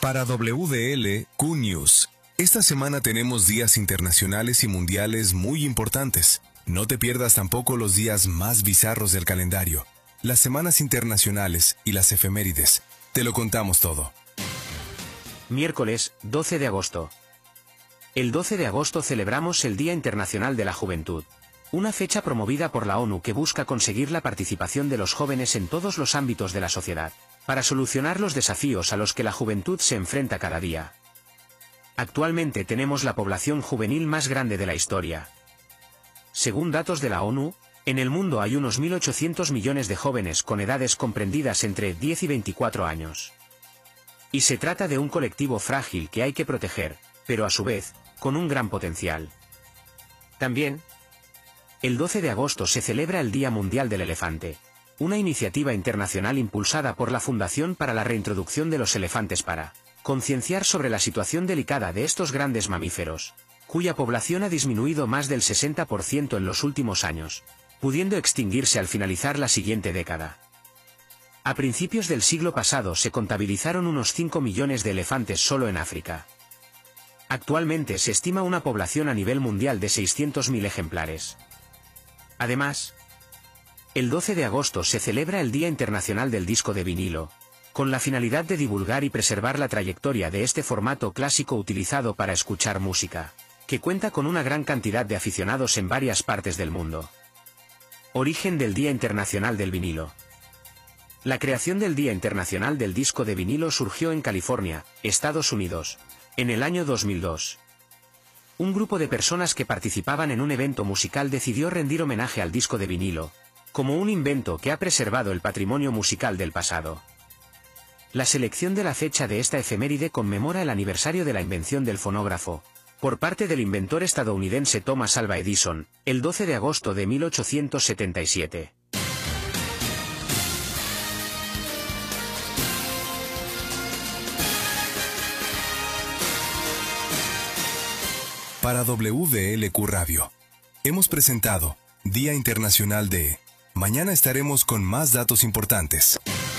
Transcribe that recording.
Para WDL Q-News, esta semana tenemos días internacionales y mundiales muy importantes. No te pierdas tampoco los días más bizarros del calendario, las semanas internacionales y las efemérides. Te lo contamos todo. Miércoles, 12 de agosto. El 12 de agosto celebramos el Día Internacional de la Juventud, una fecha promovida por la ONU que busca conseguir la participación de los jóvenes en todos los ámbitos de la sociedad, para solucionar los desafíos a los que la juventud se enfrenta cada día. Actualmente tenemos la población juvenil más grande de la historia. Según datos de la ONU, en el mundo hay unos 1.800 millones de jóvenes con edades comprendidas entre 10 y 24 años. Y se trata de un colectivo frágil que hay que proteger, pero a su vez, con un gran potencial. También, el 12 de agosto se celebra el Día Mundial del Elefante, una iniciativa internacional impulsada por la Fundación para la Reintroducción de los Elefantes para concienciar sobre la situación delicada de estos grandes mamíferos, cuya población ha disminuido más del 60% en los últimos años, pudiendo extinguirse al finalizar la siguiente década. A principios del siglo pasado se contabilizaron unos 5 millones de elefantes solo en África. Actualmente se estima una población a nivel mundial de 600.000 ejemplares. Además, el 12 de agosto se celebra el Día Internacional del Disco de Vinilo, con la finalidad de divulgar y preservar la trayectoria de este formato clásico utilizado para escuchar música, que cuenta con una gran cantidad de aficionados en varias partes del mundo. Origen del Día Internacional del Vinilo. La creación del Día Internacional del Disco de Vinilo surgió en California, Estados Unidos, en el año 2002. Un grupo de personas que participaban en un evento musical decidió rendir homenaje al disco de vinilo, como un invento que ha preservado el patrimonio musical del pasado. La selección de la fecha de esta efeméride conmemora el aniversario de la invención del fonógrafo, por parte del inventor estadounidense Thomas Alva Edison, el 12 de agosto de 1877. Para WDLQ Radio, hemos presentado Día Internacional de... Mañana estaremos con más datos importantes.